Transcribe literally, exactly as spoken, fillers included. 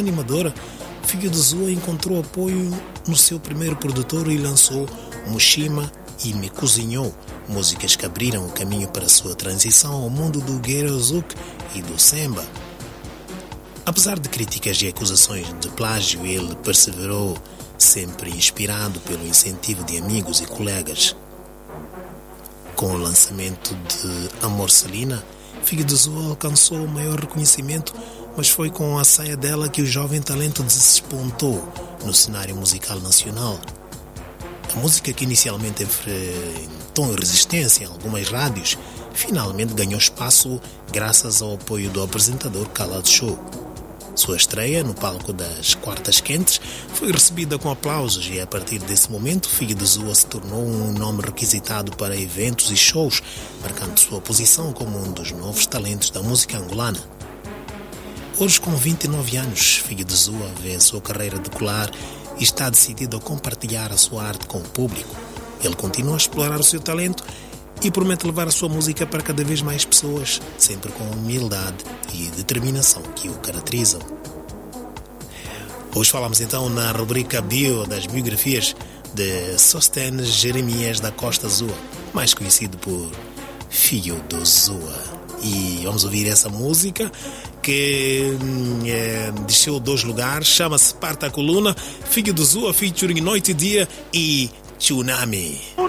animadora, Figue de Zua encontrou apoio no seu primeiro produtor e lançou Mushima e Me Cozinhou, músicas que abriram o caminho para a sua transição ao mundo do Gerozouk e do Semba. Apesar de críticas e acusações de plágio, ele perseverou, sempre inspirado pelo incentivo de amigos e colegas. Com o lançamento de Amor Celina, Figue de Zua alcançou o maior reconhecimento, mas foi com a saia dela que o jovem talento despontou no cenário musical nacional. A música, que inicialmente enfrentou resistência em algumas rádios, finalmente ganhou espaço graças ao apoio do apresentador Khaled Show. Sua estreia no palco das Quartas Quentes foi recebida com aplausos e, a partir desse momento, Figue de Zua se tornou um nome requisitado para eventos e shows, marcando sua posição como um dos novos talentos da música angolana. Hoje, com vinte e nove anos, Figue de Zua vê a sua carreira decolar e está decidido a compartilhar a sua arte com o público. Ele continua a explorar o seu talento e promete levar a sua música para cada vez mais pessoas, sempre com a humildade e determinação que o caracterizam. Hoje falamos então na rubrica Bio das biografias de Sostene Jeremias da Costa Zua, mais conhecido por Figue de Zua. E vamos ouvir essa música que é, desceu dois lugares, chama-se Parta a Coluna, Figue de Zua featuring Noite e Dia e Tsunami.